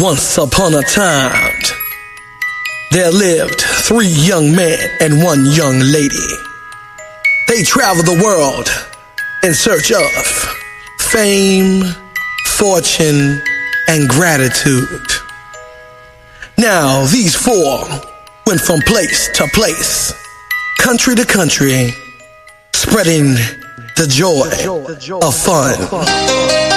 Once upon a time, there lived 3 young men and 1 young lady. They traveled the world in search of fame, fortune, and gratitude. Now, these 4 went from place to place, country to country, spreading the joy of fun.